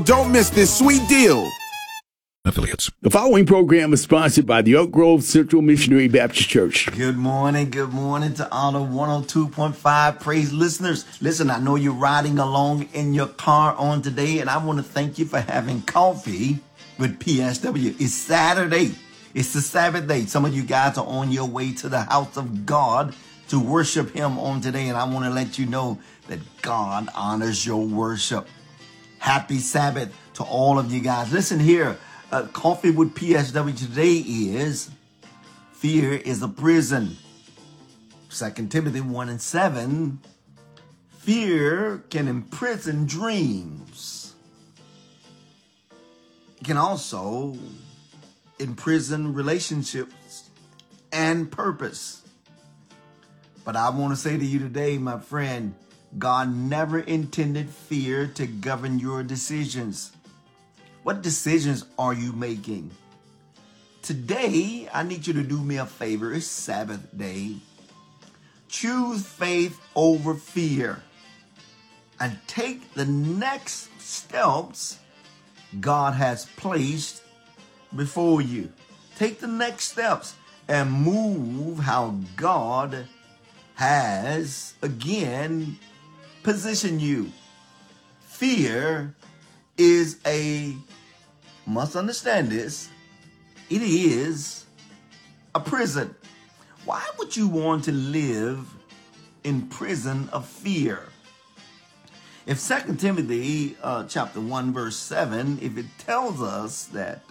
Don't miss this sweet deal. Affiliates. The following program is sponsored by the Oak Grove Central Missionary Baptist Church. Good morning to all the 102.5 praise listeners. Listen, I know you're riding along in your car on today, and I want to thank you for having coffee with PSW. It's Saturday. It's the Sabbath day. Some of you guys are on your way to the house of God to worship him on today, and I want to let you know that God honors your worship. Happy Sabbath to all of you guys. Listen here. Coffee with PSW today is fear is a prison. 2 Timothy 1:7. Fear can imprison dreams. It can also imprison relationships and purpose. But I want to say to you today, my friend, God never intended fear to govern your decisions. What decisions are you making? Today, I need you to do me a favor. It's Sabbath day. Choose faith over fear and take the next steps God has placed before you. Take the next steps and move how God has, again, positioned you. Fear is must understand this, it is a prison. Why would you want to live in prison of fear? If 2 Timothy chapter 1 verse 7, if it tells us that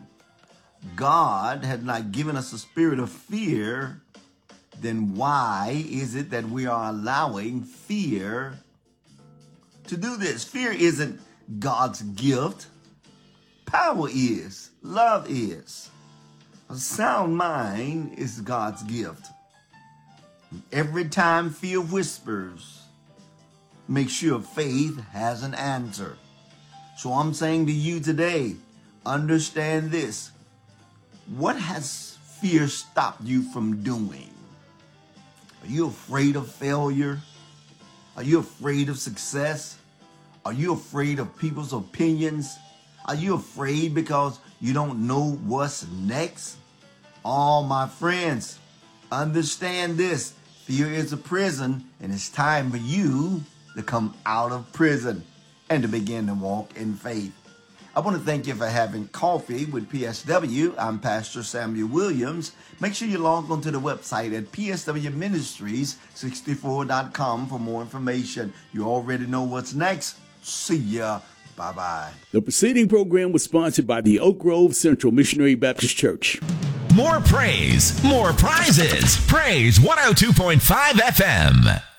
God had not given us a spirit of fear, then why is it that we are allowing fear to do this? Fear isn't God's gift. Power is. Love is. A sound mind is God's gift. Every time fear whispers, make sure faith has an answer. So I'm saying to you today, understand this. What has fear stopped you from doing? Are you afraid of failure? Are you afraid of success? Are you afraid of people's opinions? Are you afraid because you don't know what's next? All my friends, understand this. Fear is a prison, and it's time for you to come out of prison and to begin to walk in faith. I want to thank you for having coffee with PSW. I'm Pastor Samuel Williams. Make sure you log on to the website at pswministries64.com for more information. You already know what's next. See ya. Bye-bye. The preceding program was sponsored by the Oak Grove Central Missionary Baptist Church. More praise, more prizes. Praise 102.5 FM.